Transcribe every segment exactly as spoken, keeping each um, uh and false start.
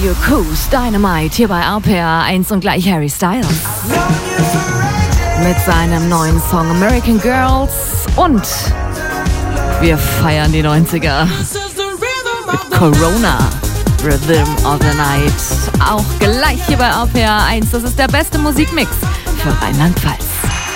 Radio Coast Dynamite hier bei R P R eins und gleich Harry Styles mit seinem neuen Song American Girls und wir feiern die neunziger mit Corona, Rhythm of the Night, auch gleich hier bei R P R eins. Das ist der beste Musikmix für Rheinland-Pfalz.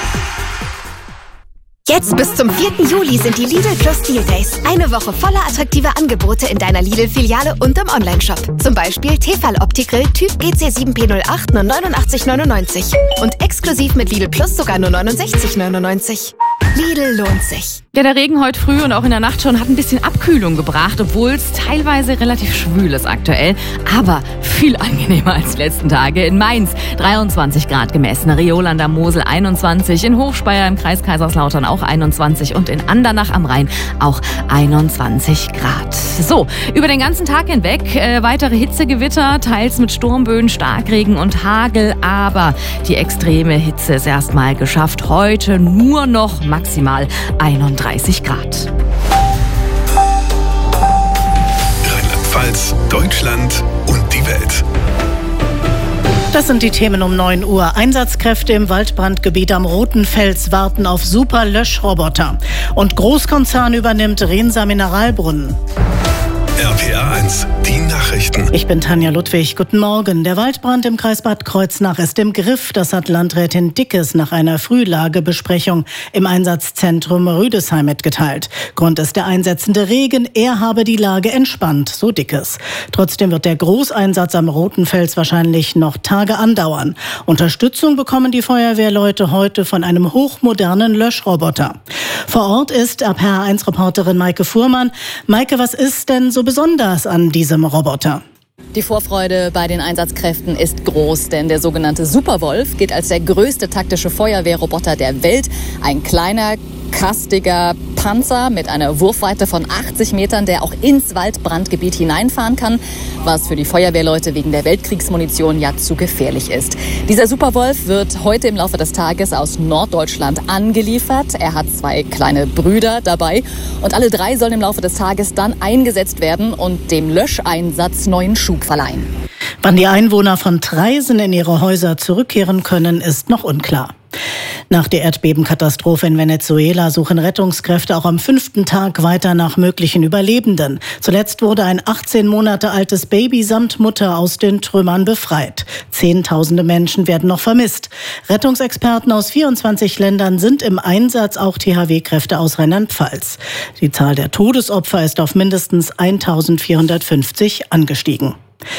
Jetzt bis zum vierten Juli sind die Lidl Plus Deal Days. Eine Woche voller attraktiver Angebote in deiner Lidl-Filiale und im Onlineshop. Zum Beispiel Tefal Opti-Grill Typ G C sieben P null acht nur neunundachtzig neunundneunzig. Und exklusiv mit Lidl Plus sogar nur neunundsechzig neunundneunzig. Lidl lohnt sich. Ja, der Regen heute früh und auch in der Nacht schon hat ein bisschen Abkühlung gebracht, obwohl es teilweise relativ schwül ist aktuell. Aber viel angenehmer als die letzten Tage. In Mainz dreiundzwanzig Grad gemessen, Riola an der Mosel einundzwanzig, in Hochspeyer im Kreis Kaiserslautern auch einundzwanzig und in Andernach am Rhein auch einundzwanzig Grad. So, über den ganzen Tag hinweg äh, weitere Hitzegewitter, teils mit Sturmböen, Starkregen und Hagel. Aber die extreme Hitze ist erstmal geschafft. Heute nur noch maximal einunddreißig Grad. Rheinland-Pfalz, Deutschland und die Welt. Das sind die Themen um neun Uhr. Einsatzkräfte im Waldbrandgebiet am Roten Fels warten auf Super-Löschroboter. Und Großkonzern übernimmt Rensa Mineralbrunnen. R P R eins, die Nachrichten. Ich bin Tanja Ludwig. Guten Morgen. Der Waldbrand im Kreis Bad Kreuznach ist im Griff. Das hat Landrätin Dickes nach einer Frühlagebesprechung im Einsatzzentrum Rüdesheim mitgeteilt. Grund ist der einsetzende Regen. Er habe die Lage entspannt, so Dickes. Trotzdem wird der Großeinsatz am Roten Fels wahrscheinlich noch Tage andauern. Unterstützung bekommen die Feuerwehrleute heute von einem hochmodernen Löschroboter. Vor Ort ist R P R eins Reporterin Maike Fuhrmann. Maike, was ist denn so besonders an diesem Roboter? Die Vorfreude bei den Einsatzkräften ist groß, denn der sogenannte Superwolf gilt als der größte taktische Feuerwehrroboter der Welt. Ein kleiner, kastiger Panzer mit einer Wurfweite von achtzig Metern, der auch ins Waldbrandgebiet hineinfahren kann, was für die Feuerwehrleute wegen der Weltkriegsmunition ja zu gefährlich ist. Dieser Superwolf wird heute im Laufe des Tages aus Norddeutschland angeliefert. Er hat zwei kleine Brüder dabei und alle drei sollen im Laufe des Tages dann eingesetzt werden und dem Löscheinsatz neuen Schub verleihen. Wann die Einwohner von Traisen in ihre Häuser zurückkehren können, ist noch unklar. Nach der Erdbebenkatastrophe in Venezuela suchen Rettungskräfte auch am fünften Tag weiter nach möglichen Überlebenden. Zuletzt wurde ein achtzehn Monate altes Baby samt Mutter aus den Trümmern befreit. Zehntausende Menschen werden noch vermisst. Rettungsexperten aus vierundzwanzig Ländern sind im Einsatz, auch T H W-Kräfte aus Rheinland-Pfalz. Die Zahl der Todesopfer ist auf mindestens eintausendvierhundertfünfzig angestiegen.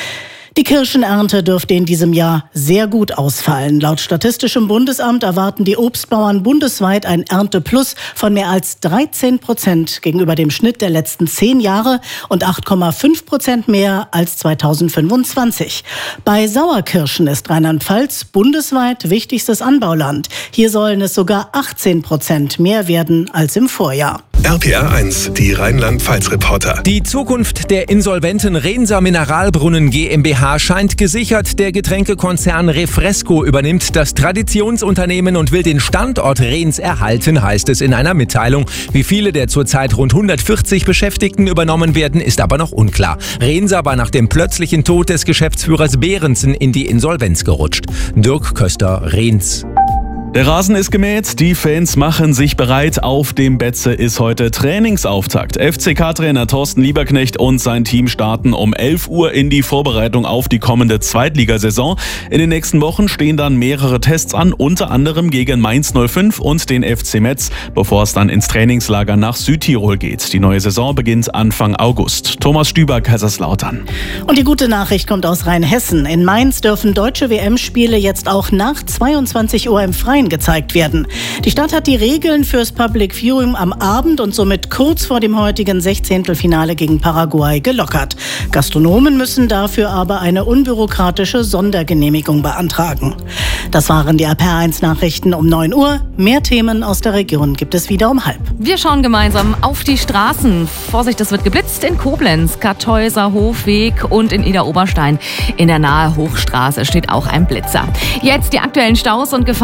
Die Kirschenernte dürfte in diesem Jahr sehr gut ausfallen. Laut Statistischem Bundesamt erwarten die Obstbauern bundesweit ein Ernteplus von mehr als dreizehn Prozent gegenüber dem Schnitt der letzten zehn Jahre und acht Komma fünf Prozent mehr als zweitausendfünfundzwanzig. Bei Sauerkirschen ist Rheinland-Pfalz bundesweit wichtigstes Anbauland. Hier sollen es sogar achtzehn Prozent mehr werden als im Vorjahr. R P R eins, die Rheinland-Pfalz-Reporter. Die Zukunft der insolventen Rensa Mineralbrunnen GmbH scheint gesichert. Der Getränkekonzern Refresco übernimmt das Traditionsunternehmen und will den Standort Rens erhalten, heißt es in einer Mitteilung. Wie viele der zurzeit rund hundertvierzig Beschäftigten übernommen werden, ist aber noch unklar. Rensa war nach dem plötzlichen Tod des Geschäftsführers Behrensen in die Insolvenz gerutscht. Dirk Köster, Rens. Der Rasen ist gemäht, die Fans machen sich bereit. Auf dem Betze ist heute Trainingsauftakt. F C K-Trainer Thorsten Lieberknecht und sein Team starten um elf Uhr in die Vorbereitung auf die kommende Zweitligasaison. In den nächsten Wochen stehen dann mehrere Tests an, unter anderem gegen Mainz null fünf und den F C Metz, bevor es dann ins Trainingslager nach Südtirol geht. Die neue Saison beginnt Anfang August. Thomas Stüber, Kaiserslautern. Und die gute Nachricht kommt aus Rheinhessen. In Mainz dürfen deutsche W M-Spiele jetzt auch nach zweiundzwanzig Uhr im Freien gezeigt werden. Die Stadt hat die Regeln fürs Public Viewing am Abend und somit kurz vor dem heutigen Sechzehntelfinale gegen Paraguay gelockert. Gastronomen müssen dafür aber eine unbürokratische Sondergenehmigung beantragen. Das waren die R P R eins Nachrichten um neun Uhr. Mehr Themen aus der Region gibt es wieder um halb. Wir schauen gemeinsam auf die Straßen. Vorsicht, es wird geblitzt in Koblenz, Kartäuser, Hofweg und in Idar-Oberstein. In der Nahe Hochstraße steht auch ein Blitzer. Jetzt die aktuellen Staus und Gefahrenmeldungen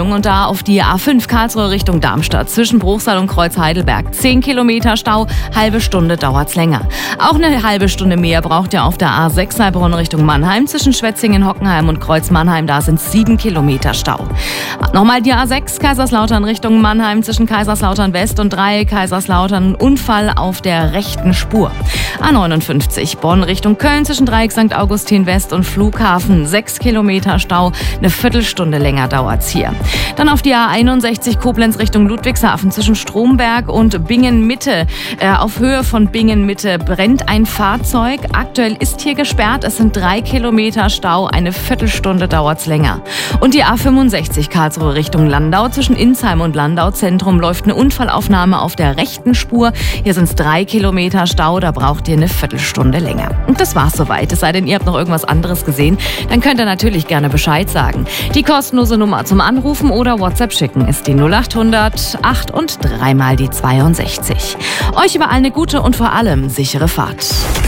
Meldung und da auf die A fünf Karlsruhe Richtung Darmstadt zwischen Bruchsal und Kreuz Heidelberg. zehn Kilometer Stau, halbe Stunde dauert's länger. Auch eine halbe Stunde mehr braucht ihr auf der A sechs Heilbronn Richtung Mannheim zwischen Schwetzingen, Hockenheim und Kreuz Mannheim. Da sind sieben Kilometer Stau. Nochmal die A sechs Kaiserslautern Richtung Mannheim zwischen Kaiserslautern West und Dreieck Kaiserslautern. Unfall auf der rechten Spur. A neunundfünfzig Bonn Richtung Köln zwischen Dreieck Sankt Augustin West und Flughafen. sechs Kilometer Stau, eine Viertelstunde länger dauert's hier. Dann auf die A einundsechzig Koblenz Richtung Ludwigshafen zwischen Stromberg und Bingen-Mitte. Äh, auf Höhe von Bingen-Mitte brennt ein Fahrzeug. Aktuell ist hier gesperrt. Es sind drei Kilometer Stau. Eine Viertelstunde dauert's länger. Und die A fünfundsechzig Karlsruhe Richtung Landau zwischen Insheim und Landau Zentrum läuft eine Unfallaufnahme auf der rechten Spur. Hier sind es drei Kilometer Stau. Da braucht ihr eine Viertelstunde länger. Und das war's soweit. Es sei denn, ihr habt noch irgendwas anderes gesehen. Dann könnt ihr natürlich gerne Bescheid sagen. Die kostenlose Nummer zum Anrufen oder WhatsApp schicken ist die null acht hundert acht und dreimal die zweiundsechzig. Euch überall eine gute und vor allem sichere Fahrt.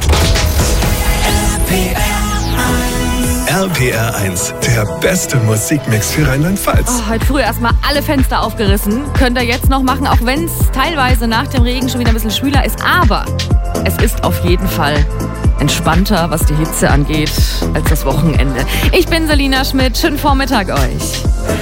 R P R eins, der beste Musikmix für Rheinland-Pfalz. Oh, heute früh erstmal alle Fenster aufgerissen. Könnt ihr jetzt noch machen, auch wenn es teilweise nach dem Regen schon wieder ein bisschen schwüler ist. Aber es ist auf jeden Fall entspannter, was die Hitze angeht, als das Wochenende. Ich bin Selina Schmidt. Schönen Vormittag euch.